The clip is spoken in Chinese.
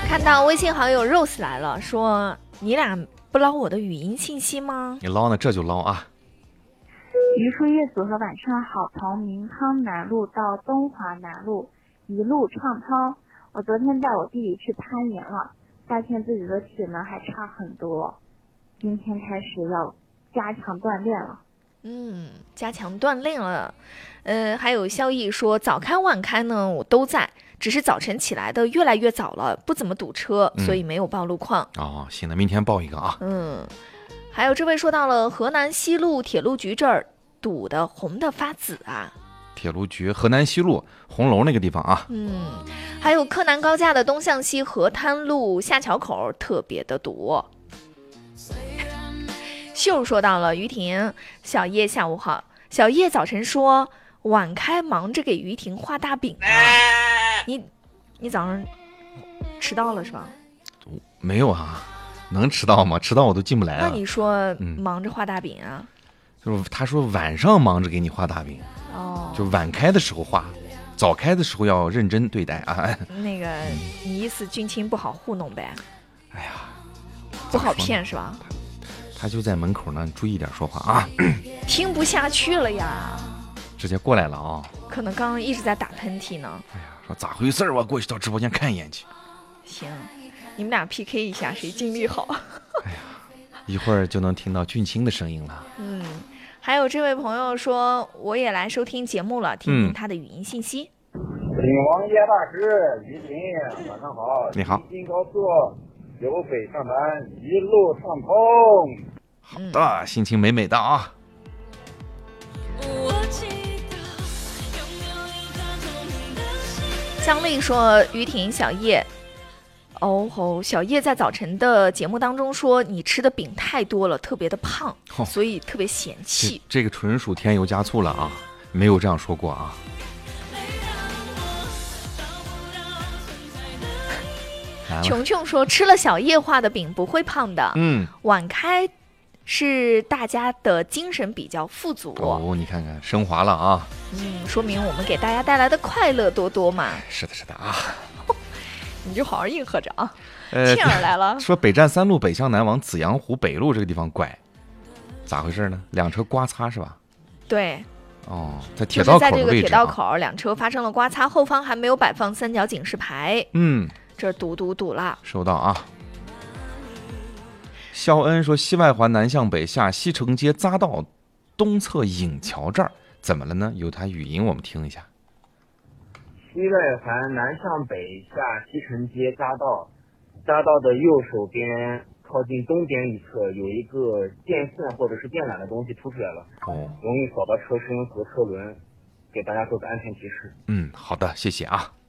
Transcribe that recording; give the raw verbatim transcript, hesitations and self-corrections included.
看到微信好友 Rose 来了，说你俩不捞我的语音信息吗？ 你捞呢，这就捞啊。 榆树叶组合晚上好，从明康南路到东华南路一路畅涛。我昨天带我弟弟去攀岩了，发现自己的体能还差很多，今天开始要加强锻炼了。 嗯，加强锻炼了。呃，还有萧毅说早开晚开呢，我都在，只是早晨起来的越来越早了，不怎么堵车， 嗯、 所以没有报路况。 哦，行的，明天报一个啊。 嗯，还有这位说到了河南西路铁路局这儿堵的红的发紫啊。 铁路局河南西路红楼那个地方啊。 嗯，还有柯南高架的东向西河滩路下桥口特别的堵。秀说到了于婷，小叶下午好。小叶早晨说晚开忙着给于婷画大饼啊。你你早上迟到了是吧？ 没有啊，能迟到吗？迟到我都进不来了。 那你说忙着画大饼啊？ 嗯、就是他说晚上忙着给你画大饼。 哦， 就晚开的时候画，早开的时候要认真对待啊。 那个，你意思军青不好糊弄呗？ 哎呀， 不好骗是吧？ 他就在门口呢，注意点说话啊。 听不下去了呀， 直接过来了啊。 可能刚刚一直在打喷嚏呢。 哎呀，说咋回事？我过去到直播间看一眼去。 行，你们俩 P K 一下，谁精力好？ 哎呀，一会儿就能听到俊清的声音了。 嗯。还有这位朋友说我也来收听节目了，听听他的语音信息。 新王爷大师，于婷晚上好。 你好。 京高速由北上南一路畅通。 好的，心情美美的啊。 姜丽说于婷小叶哦吼，小叶在早晨的节目当中说你吃的饼太多了，特别的胖，哦、所以特别嫌弃。 这, 这个纯属添油加醋了啊，没有这样说过啊。 琼琼说吃了小叶画的饼不会胖的， 嗯， 晚开是大家的精神比较富足。 哦，你看看升华了啊。 嗯，说明我们给大家带来的快乐多多嘛。 是的，是的啊。 你就好好应和着啊！ 呃， 倩儿来了， 说北站三路北向南往紫阳湖北路这个地方拐，咋回事呢？两车刮擦是吧？ 对。 哦，在铁道口的位置、啊、 就是在这个铁道口，两车发生了刮擦，后方还没有摆放三角警示牌。 嗯， 这堵堵堵了。 收到啊。肖恩说，西外环南向北下西城街匝道东侧影桥这儿怎么了呢？有他语音，我们听一下。 西外环南向北下西城街匝道，匝道的右手边靠近东边一侧有一个电线或者是电缆的东西凸出来了， 哦， 容易扫到车身和车轮，给大家做个安全提示。 嗯，好的，谢谢啊。